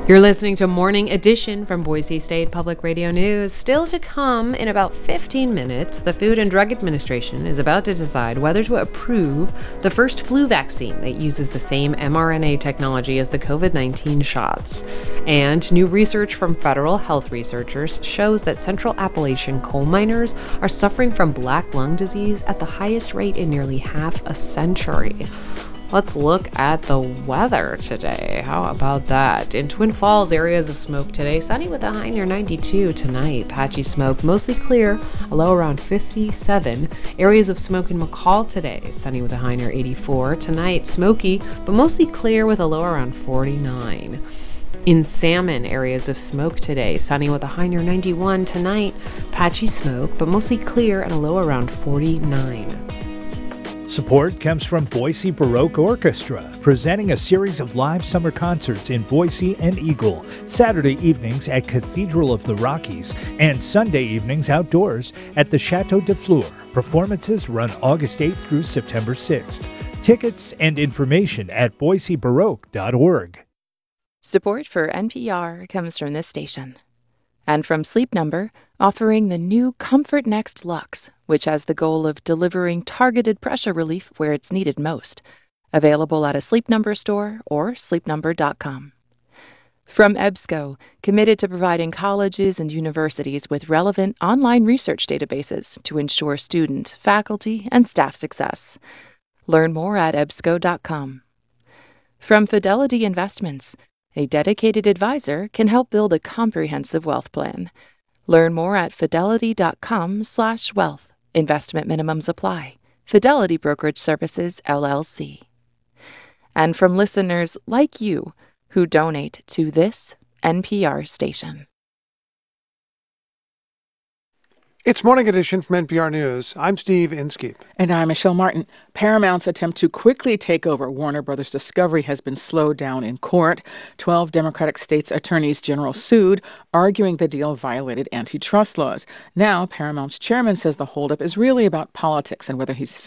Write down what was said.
You're listening to Morning Edition from Boise State Public Radio News. Still to come in about 15 minutes, the Food and Drug Administration is about to decide whether to approve the first flu vaccine that uses the same mRNA technology as the COVID-19 shots. And new research from federal health researchers shows that Central Appalachian coal miners are suffering from black lung disease at the highest rate in nearly half a century. Let's look at the weather today. How about that? In Twin Falls, areas of smoke today. Sunny with a high near 92 tonight. Patchy smoke, mostly clear, a low around 57. Areas of smoke in McCall today. Sunny with a high near 84. Tonight, smoky, but mostly clear with a low around 49. In Salmon, areas of smoke today. Sunny with a high near 91 tonight. Patchy smoke, but mostly clear and a low around 49. Support comes from Boise Baroque Orchestra, presenting a series of live summer concerts in Boise and Eagle, Saturday evenings at Cathedral of the Rockies, and Sunday evenings outdoors at the Chateau de Fleur. Performances run August 8th through September 6th. Tickets and information at boisebaroque.org. Support for NPR comes from this station. And from Sleep Number, offering the new Comfort Next Luxe, which has the goal of delivering targeted pressure relief where it's needed most. Available at a Sleep Number store or sleepnumber.com. From EBSCO, committed to providing colleges and universities with relevant online research databases to ensure student, faculty, and staff success. Learn more at ebsco.com. From Fidelity Investments, a dedicated advisor can help build a comprehensive wealth plan. Learn more at fidelity.com/wealth. Investment minimums apply. Fidelity Brokerage Services, LLC. And from listeners like you who donate to this NPR station. It's Morning Edition from NPR News. I'm Steve Inskeep. And I'm Michelle Martin. Paramount's attempt to quickly take over Warner Brothers Discovery has been slowed down in court. 12 Democratic states' attorneys general sued, arguing the deal violated antitrust laws. Now, Paramount's chairman says the holdup is really about politics and whether he's